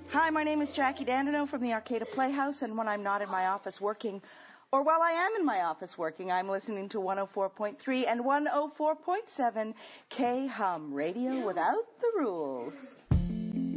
Hi, my name is Jackie Dandino from the Arcata Playhouse, and when I'm not in my office working, or while I am in my office working, I'm listening to 104.3 and 104.7 K-Hum, radio without the rules.